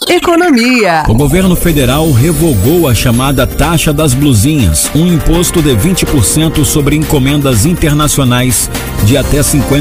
Economia. O governo federal revogou a chamada taxa das blusinhas, um imposto de 20% sobre encomendas internacionais de até 50